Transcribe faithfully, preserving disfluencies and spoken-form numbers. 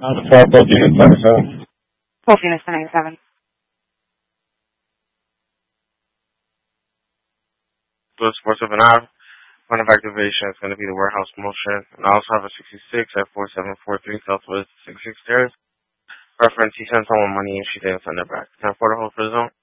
twelve fourteen is ninety-seven. fourteen is ninety-seven. Plus four seven nine. Point of activation is going to be the warehouse motion. And I also have a sixty-six at four seven four three Southwest sixty-six Terrace. Reference, he sent someone money and she didn't send it back. Can I afford a hold for the zone?